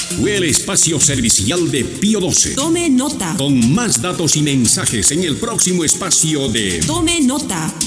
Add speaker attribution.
Speaker 1: Fue el espacio servicial de Pío XII.
Speaker 2: Tome nota.
Speaker 1: Con más datos y mensajes en el próximo espacio de
Speaker 2: Tome nota.